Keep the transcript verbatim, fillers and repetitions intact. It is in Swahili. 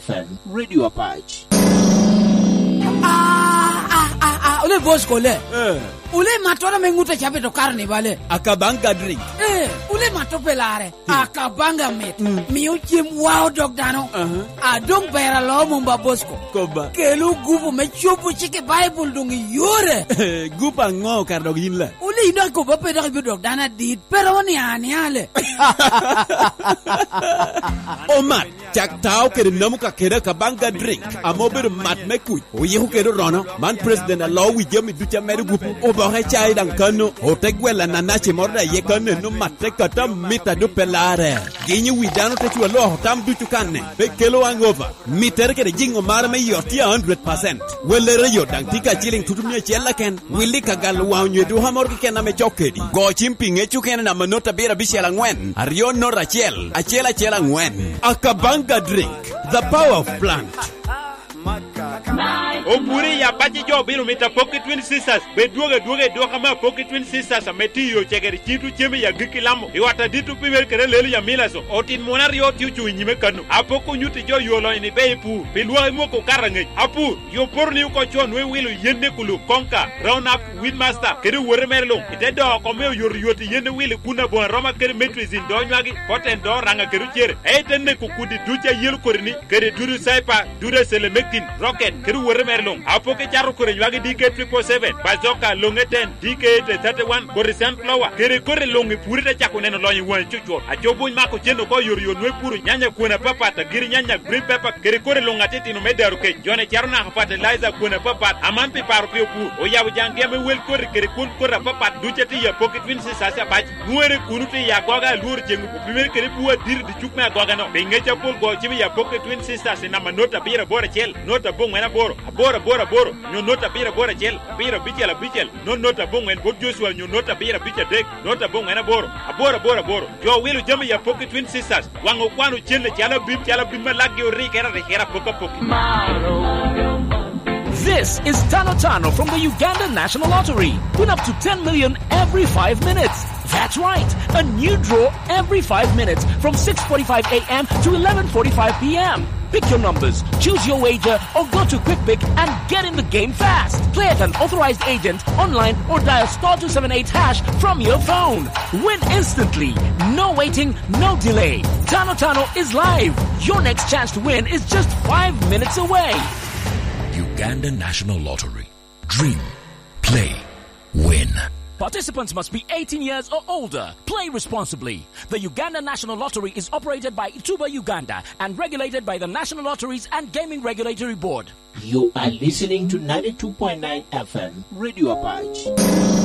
F M, Radio Apache. Ah, ah, ah, ah, ule Bosco le. Eh. Ule matora menguta chape to carnivale. Akabanga drink. Eh, ule matopelare. Akabanga met. Mi uchim wow dog dano. Uh-huh. Adong pera lo mumba Bosco. Koba. Kelu gupu me chupu chike Bible dungi yore. Gupa ngo kardogin la. Ule ina ko ba pera bi dog dana dit pero ni ani ale. O mat, chak tao ke namuka kera kabanga drink. Amober mat mekui. O yehu kero rono. Man president alo wi jemi ducha meru gupu. O ba he chai dan kanu. O tegwela na nachi morda ye kanu no matte kata mita du pelare. Ginyu wi dano te chu lo tam du tukane. Be kelo angova. Miter ke jingo mar me yoti one hundred percent. Wele re yo dan tika chilling tutumye chela ken. Willi kagal wa nyu du hamor ke ken na me chokedi. Go chimping e chuken na manota bera bishela ngwen. Arion no rachel. Achela chela ngwen. Akabanga drink. The power of plant. Oburi ya baji jo bilu mita Pocket Twin Sisters be duoge duoge duoga ma Pocket Twin Sisters meti yo chegeri chitu chemi ya giki lambo iwata ditu pimer kere lelu ya milaso otin monari yo tiu chu nyime kanu apoko nyuti jo yo lo ni be pu pilwa mo ko karange apu yo porni ko chon we wilu yende kulu konka round up windmaster kere wore merlo ite do ko me yor yoti yende wilu kuna bon roma kere metris in do nywagi poten do ranga kere chere e tenne ko kudi duja yel korini kere duru saipa dure sele mekin rocket kere wore merlo apoke jaru kore nywagi D K triple seven bazoka longeten D K thirty-one korisan flower kere kore longi purita chako neno lonyi wan chucho ajobu mako jendo ko yor yo nwe puru nyanya kuna papata giri nyanya green pepper kere kore longa teti no medaru ke jone charuna hafata liza kuna papata amampi paru pio pu o yabu jangia me wel kore kere kun kore papata ducheti ya Pocket Twin Sisters ya bachi nuere kunuti ya goga lur jengu pimer kere puwa diri di chukme goga no bengecha pol go chibi ya Pocket Twin Sisters na manota bira bora chel nota bong wena boro bora bora boro nyo nota bira bora chel bira bichela bichel no nota bong wen bod Joshua nyo nota bira bicha dek nota bong wena boro bora bora boro yo wilu jami ya Pocket Twin Sisters wango kwanu chele chala bim chala bim lagi ori kera rekera poka poki. This is Tano Tano from the Uganda National Lottery. Win up to ten million every five minutes. That's right, a new draw every five minutes from six forty-five a m to eleven forty-five p m Pick your numbers, choose your wager, or go to QuickPick and get in the game fast. Play at an authorized agent, online, or dial star two seven eight hash from your phone. Win instantly. No waiting, no delay. Tano Tano is live. Your next chance to win is just five minutes away. Uganda National Lottery. Dream. Play. Win. Participants must be eighteen years or older. Play responsibly. The Uganda National Lottery is operated by Ituba Uganda and regulated by the National Lotteries and Gaming Regulatory Board. You are listening to ninety-two point nine F M, Radio Apache.